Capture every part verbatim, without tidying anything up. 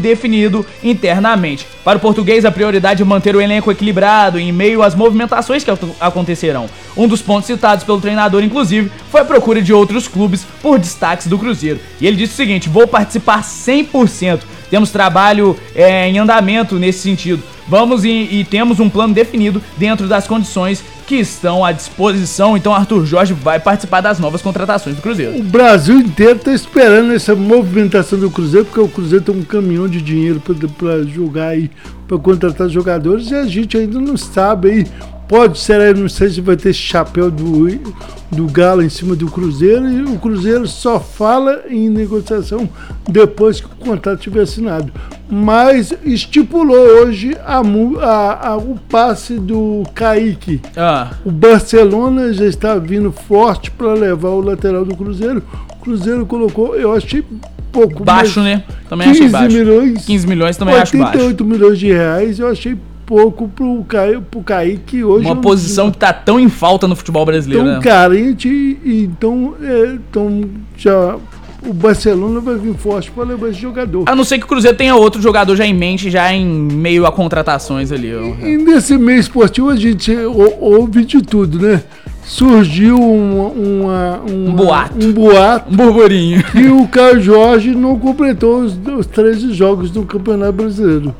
definido internamente. Para o português, a prioridade é manter o elenco equilibrado em meio às movimentações que acontecerão. Um dos pontos citados pelo treinador, inclusive, foi a procura de outros clubes por destaques do Cruzeiro. E ele disse o seguinte: vou participar cem por cento. Temos trabalho é, em andamento nesse sentido. Vamos e, e temos um plano definido dentro das condições que estão à disposição. Então Arthur Jorge vai participar das novas contratações do Cruzeiro. O Brasil inteiro está esperando essa movimentação do Cruzeiro, porque o Cruzeiro tem um caminhão de dinheiro para jogar aí, para contratar jogadores, e a gente ainda não sabe aí. Pode ser aí, não sei se vai ter chapéu do, do Galo em cima do Cruzeiro, e o Cruzeiro só fala em negociação depois que o contrato estiver assinado. Mas estipulou hoje a, a, a, o passe do Kaique. Ah. O Barcelona já está vindo forte para levar o lateral do Cruzeiro. O Cruzeiro colocou, eu achei pouco baixo, né? Também achei baixo. Milhões, quinze milhões também acho baixo. oitenta e oito milhões de reais, eu achei pouco pro Kaique, pro Kaique hoje. Uma posição que tá tão em falta no futebol brasileiro, tão né? carente, e então, é, então já o Barcelona vai vir forte para levar esse jogador. A não ser que o Cruzeiro tenha outro jogador já em mente, já em meio a contratações ali. E, e nesse meio esportivo a gente ouve de tudo, né? Surgiu uma, uma, uma, um boato. Um boato. Um burburinho. Que o Caio Jorge não completou os, os treze jogos do Campeonato Brasileiro.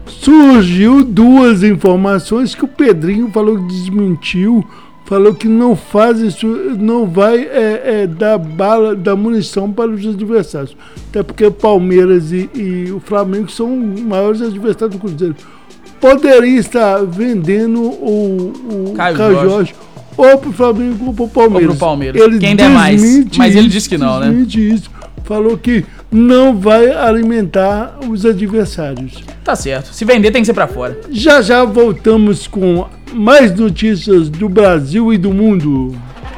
Surgiu duas informações que o Pedrinho falou que desmentiu, falou que não faz isso, não vai é, é, dar bala, dar munição para os adversários. Até porque o Palmeiras e, e o Flamengo são os maiores adversários do Cruzeiro. Poderia estar vendendo o, o Caio, Caio Jorge. Jorge ou para o Flamengo ou para o Palmeiras. Ou para o Palmeiras. Ele Quem der mais. Mas isso, ele disse que não, né? Isso. Falou que não vai alimentar os adversários. Tá certo. Se vender tem que ser pra fora. Já já voltamos com mais notícias do Brasil e do mundo.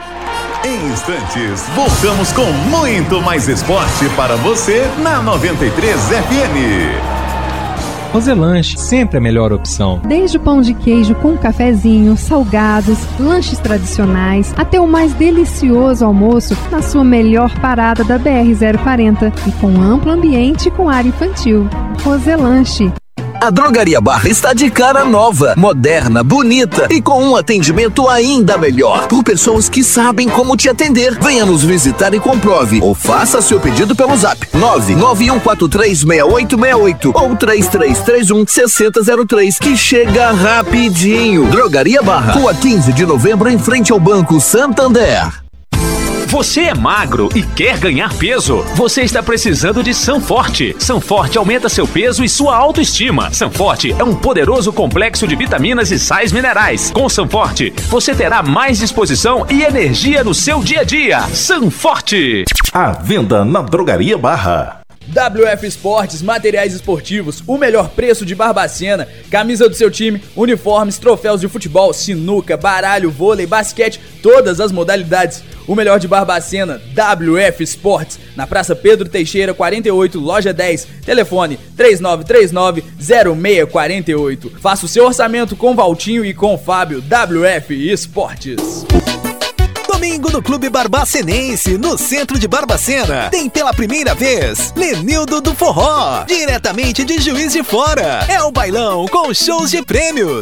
Em instantes, voltamos com muito mais esporte para você na noventa e três F M. Roselanche, sempre a melhor opção. Desde o pão de queijo com cafezinho, salgados, lanches tradicionais, até o mais delicioso almoço na sua melhor parada da B R zero quarenta e com amplo ambiente com área infantil. Roselanche. A Drogaria Barra está de cara nova, moderna, bonita e com um atendimento ainda melhor, por pessoas que sabem como te atender. Venha nos visitar e comprove, ou faça seu pedido pelo zap nove nove um quatro três seis oito seis oito ou três três três um seis zero zero três, que chega rapidinho. Drogaria Barra, Rua quinze de novembro, em frente ao Banco Santander. Você é magro e quer ganhar peso? Você está precisando de Sanforte. Sanforte aumenta seu peso e sua autoestima. Sanforte é um poderoso complexo de vitaminas e sais minerais. Com Sanforte, você terá mais disposição e energia no seu dia a dia. Sanforte. À venda na Drogaria Barra. W F Esportes, materiais esportivos, o melhor preço de Barbacena, camisa do seu time, uniformes, troféus de futebol, sinuca, baralho, vôlei, basquete, todas as modalidades. O melhor de Barbacena, W F Esportes, na Praça Pedro Teixeira, quarenta e oito, loja dez, telefone três nove três nove zero seis quatro oito. Faça o seu orçamento com Valtinho e com Fábio. W F Esportes. Domingo no Clube Barbacenense, no centro de Barbacena, tem pela primeira vez Lenildo do Forró, diretamente de Juiz de Fora. É o bailão com shows de prêmios.